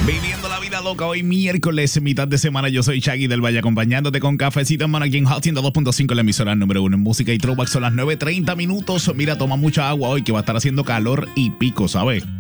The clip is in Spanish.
Viviendo la vida loca hoy miércoles, mitad de semana. Yo soy Shaggy del Valle, acompañándote con cafecito en mano aquí en Hot 102.5, la emisora número 1 en música y throwback. Son las 9:30 minutos. Mira, toma mucha agua hoy que va a estar haciendo calor y pico, ¿sabes?